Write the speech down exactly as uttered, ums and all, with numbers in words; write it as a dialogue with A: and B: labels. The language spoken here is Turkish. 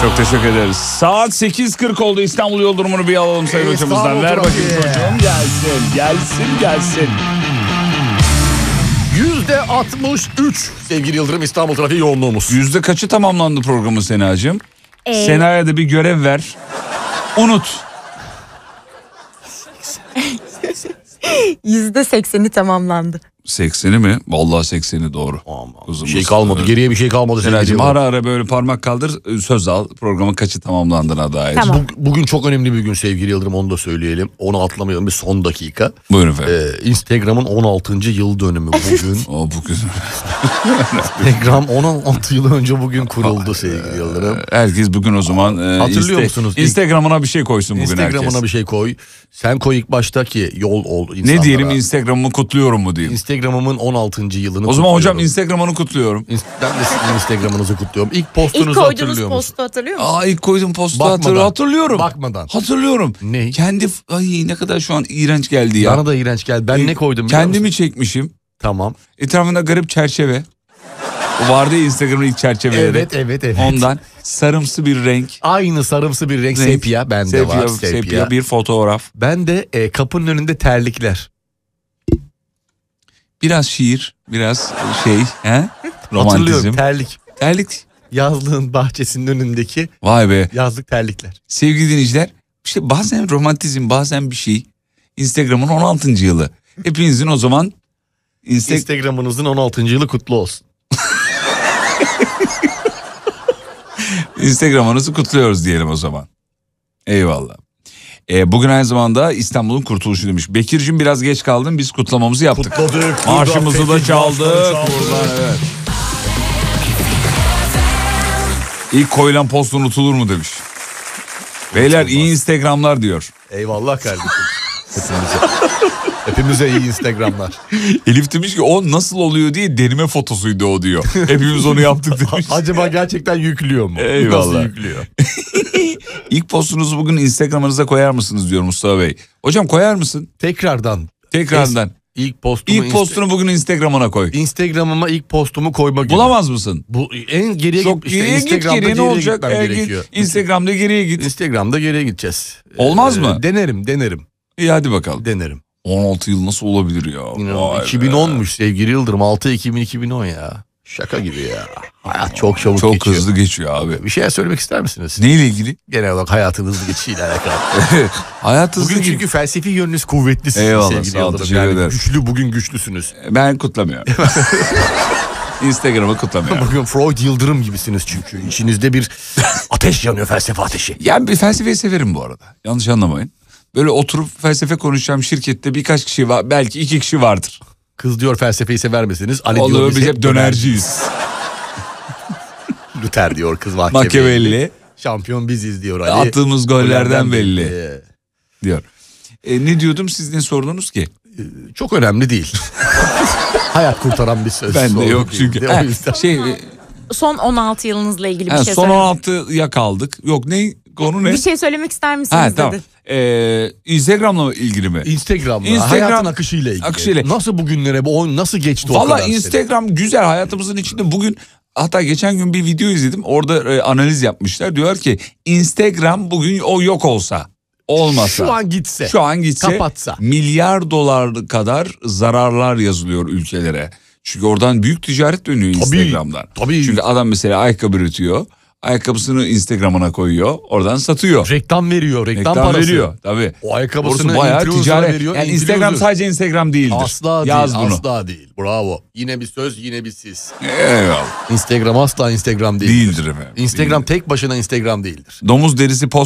A: Çok teşekkür ederiz. Saat sekiz kırk oldu. İstanbul yol durumunu bir alalım sayın
B: Hey,
A: hocamızdan. Ver bakayım çocuğum. Gelsin, gelsin, gelsin.
B: Yüzde altmış üç sevgili Yıldırım İstanbul trafiği yoğunluğumuz.
A: Yüzde kaçı tamamlandı programın Sena'cığım?
C: Ee...
A: Sena'ya da bir görev ver. Unut.
C: Yüzde sekseni tamamlandı.
A: sekseni mi? Vallahi sekseni doğru.
B: Bir şey kalmadı. Evet. Geriye bir şey kalmadı.
A: Sena'cığım ara ara böyle parmak kaldır, söz al. Programın kaçı tamamlandığına dair.
C: Tamam.
B: Bug- bugün çok önemli bir gün sevgili Yıldırım, onu da söyleyelim. Onu atlamayalım, bir son dakika.
A: Buyurun efendim.
B: Ee, Instagram'ın on altıncı yıl dönümü bugün.
A: O bugün.
B: Instagram on altı yıl önce bugün kuruldu sevgili Yıldırım.
A: Herkes bugün o zaman e,
B: Hatırlıyor
A: iste-
B: musunuz?
A: Instagram'ına bir şey koysun bugün herkes.
B: Instagram'ına bir şey koy. Sen koy ilk başta ki yol ol insanlara.
A: Ne diyelim, Instagram'ımı kutluyorum mu diyeyim?
B: Instagram'ımın on altıncı yılını
A: O zaman
B: kutluyorum.
A: hocam Instagram'ını kutluyorum.
B: Ben de sizin Instagram'ınızı kutluyorum. İlk
C: İlk
B: postunuzu
C: koyduğunuz
B: hatırlıyor musunuz?
C: postu hatırlıyor musun?
A: Aa ilk koydum postu
B: Bakmadan.
A: hatır, hatırlıyorum.
B: Bakmadan.
A: Hatırlıyorum.
B: Ne?
A: Kendi ay ne kadar şu an iğrenç geldi ya.
B: Bana da iğrenç geldi. Ben
A: E,
B: ne koydum biliyor
A: Kendimi
B: musun?
A: çekmişim.
B: Tamam.
A: Etrafında garip çerçeve. O vardı ya Instagram'ın ilk çerçeveleri.
B: Evet evet evet.
A: Ondan sarımsı bir renk.
B: Aynı sarımsı bir renk,
A: renk.
B: sepya bende
A: sepya,
B: var.
A: sepya.
B: Sepya.
A: bir fotoğraf.
B: Ben de e, kapının önünde terlikler.
A: Biraz şiir, biraz şey, he? Romantizm.
B: Hatırlıyorum, terlik.
A: Terlik.
B: Yazlığın bahçesinin önündeki
A: Vay be.
B: yazlık terlikler.
A: Sevgili dinleyiciler, işte bazen romantizm, bazen bir şey. Instagram'ın on altıncı yılı. Hepinizin o zaman Insta-
B: Instagram'ınızın on altıncı yılı kutlu olsun.
A: Instagram'ınızı kutluyoruz diyelim o zaman. Eyvallah. Ee, bugün aynı zamanda İstanbul'un kurtuluşu demiş. Bekir'cim biraz geç kaldın, biz kutlamamızı yaptık.
B: Kutladık.
A: Marşımızı da çaldık.
B: Buradan,
A: Evet. İlk koyulan post unutulur mu demiş. Beyler iyi Instagramlar diyor.
B: Eyvallah kardeşim. Hepimize. Hepimize iyi Instagramlar.
A: Elif demiş ki o nasıl oluyor diye deneme fotosuydu o diyor. Hepimiz onu yaptık demiş.
B: Acaba gerçekten yüklüyor mu?
A: Eyvallah.
B: Nasıl yüklüyor?
A: İlk postunuzu bugün Instagram'ınıza koyar mısınız diyor Mustafa Bey. Hocam koyar mısın?
B: Tekrardan.
A: Tekrardan.
B: İlk postumu
A: İlk postunu bugün Instagram'ına koy.
B: Instagram'ıma ilk postumu koyma günü.
A: Bulamaz mısın?
B: Bu en geriye
A: Çok
B: git, işte
A: geriye git,
B: Instagram'da
A: geriye ne
B: geriye
A: olacak?
B: gitmem
A: Eğer
B: gerekiyor.
A: git, Instagram'da geriye git.
B: Instagram'da geriye gideceğiz.
A: Olmaz
B: Ee,
A: mı?
B: Denerim, denerim,
A: İyi hadi bakalım.
B: denerim.
A: on altı yıl nasıl olabilir ya? Vay be.
B: iki bin onmuş sevgili Yıldırım. altı Ekim iki bin on ya. Şaka gibi ya. Hayat çok çabuk
A: Çok
B: geçiyor.
A: hızlı geçiyor abi.
B: Bir şey söylemek ister misiniz?
A: Neyle ilgili?
B: Genel olarak hayatın hızlı geçişiyle alakalı.
A: Hayat hızlı
B: Bugün
A: gibi.
B: çünkü felsefi yönünüz kuvvetlisiniz
A: Eyvallah,
B: sevgili
A: sağ ol,
B: Yıldırım.
A: teşekkür
B: Yani
A: ederim.
B: güçlü, bugün güçlüsünüz.
A: Ben kutlamıyorum. Instagram'ı kutlamıyorum.
B: Bugün Freud Yıldırım gibisiniz çünkü. İçinizde bir ateş yanıyor, felsefe ateşi.
A: Yani bir felsefeyi severim bu arada. Yanlış anlamayın. Böyle oturup felsefe konuşacağım şirkette birkaç kişi var. Belki iki kişi vardır.
B: Kız diyor felsefeyi sever misiniz? Ali diyor
A: Olur biz hep dönerciyiz.
B: Luther diyor kız Machiavelli.
A: Machiavelli.
B: Şampiyon biziz diyor Ali.
A: Attığımız gollerden belli
B: Ee,
A: diyor. E, ne diyordum, siz ne sordunuz ki?
B: Çok önemli değil. Hayat kurtaran bir söz.
A: Ben de
B: Sorun
A: yok
B: değil.
A: çünkü.
B: O
A: Ha,
B: yüzden-
A: şey, e,
C: Son on altı yılınızla ilgili bir
A: ha,
C: şey
A: son
C: söyle.
A: on altıya kaldık. Yok ne? Konu ne?
C: Bir şey söylemek ister misiniz
A: Ha
C: dedi.
A: tamam. Ee, Instagram'la ilgili mi?
B: Instagram'la,
A: Instagram-
B: hayatın akışıyla ilgili.
A: akışıyla.
B: Nasıl bugünlere, bu oyun nasıl geçti o
A: Valla
B: kadar
A: Instagram güzel, hayatımızın içinde. Bugün hatta geçen gün bir video izledim. Orada e, analiz yapmışlar. Diyor ki Instagram bugün o yok olsa, olmasa.
B: Şu an gitse.
A: Şu an gitse.
B: Kapatsa.
A: Milyar dolar kadar zararlar yazılıyor ülkelere. Çünkü oradan büyük ticaret dönüyor
B: Tabii,
A: Instagram'dan.
B: tabii.
A: Çünkü adam mesela ayakkabı üretiyor. Ayakkabısını Instagram'ına koyuyor. Oradan satıyor.
B: Reklam veriyor, reklam,
A: Reklam
B: parası.
A: veriyor tabii.
B: O ayakkabısını
A: Orası bayağı
B: influencer'a
A: ticaret.
B: veriyor.
A: Yani
B: influencer.
A: Instagram sadece Instagram değildir.
B: Asla
A: Yaz
B: değil,
A: bunu.
B: asla değil. Bravo. Yine bir söz, yine bir siz.
A: Eyvallah.
B: Instagram asla Instagram değildir.
A: Değildir efendim.
B: Instagram
A: Değildir.
B: tek başına Instagram değildir.
A: Domuz derisi post